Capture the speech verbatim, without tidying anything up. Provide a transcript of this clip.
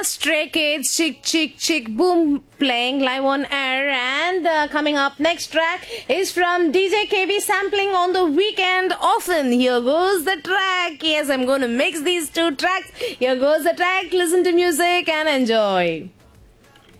Stray Kids, Chick Chick Chick Boom playing live on air, and uh, coming up next track is from D J K B sampling on the weekend often. Here goes the track. Yes, I'm going to mix these two tracks. Here goes the track. Listen to music and enjoy.